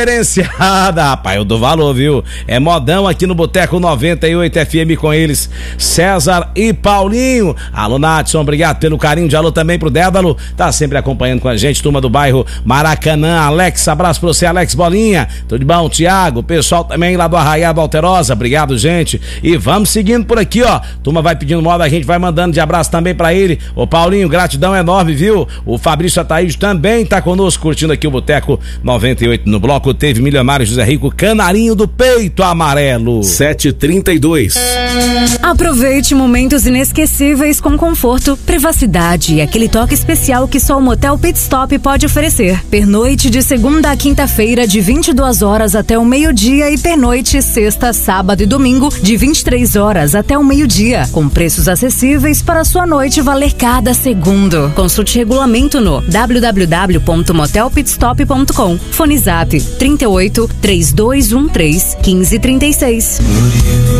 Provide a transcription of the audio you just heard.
Diferenciada, rapaz, eu dou valor, viu? É modão aqui no Boteco 98 FM com eles, César e Paulinho. Alô, Natson, obrigado pelo carinho. De alô também pro Dédalo, tá sempre acompanhando com a gente, turma do bairro Maracanã. Alex, abraço pra você, Alex Bolinha. Tudo bom, Tiago? Pessoal também lá do Arraiado Alterosa, obrigado, gente. E vamos seguindo por aqui, ó. Turma vai pedindo moda, a gente vai mandando de abraço também pra ele. Ô, Paulinho, gratidão enorme, viu? O Fabrício Ataíde também tá conosco, curtindo aqui o Boteco 98 no bloco. Teve Milionário José Rico, Canarinho do Peito Amarelo. 7h32. Aproveite momentos inesquecíveis com conforto, privacidade e aquele toque especial que só o Motel Pit Stop pode oferecer. Pernoite de segunda a quinta-feira de 22 horas até o meio-dia e pernoite sexta, sábado e domingo de 23 horas até o meio-dia, com preços acessíveis para sua noite valer cada segundo. Consulte regulamento no www.motelpitstop.com. Fone Zap 38 3213 1536.